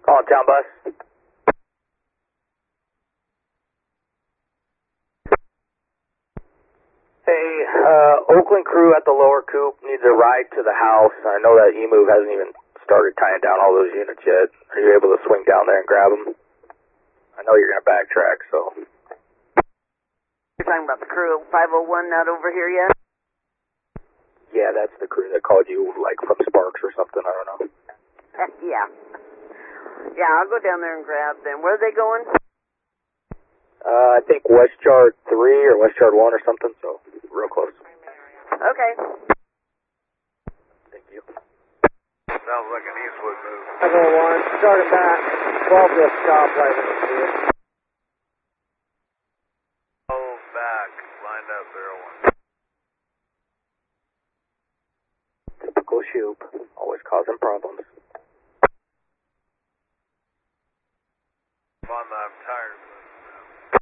On town bus. Hey, Oakland crew at the lower coop needs a ride to the house. I know that E-Move hasn't even started tying down all those units yet. Are you able to swing down there and grab them? I know you're going to backtrack, so. You're talking about the crew 501 not over here yet? Yeah, that's the crew that called you, like, from Sparks or something, I don't know. Yeah. Yeah, I'll go down there and grab them. Where are they going? I think West Yard 3 or West Yard 1 or something, so real close. Okay. Thank you. Sounds like an Eastwood move. 501, starting back, 12 to stop right in the field.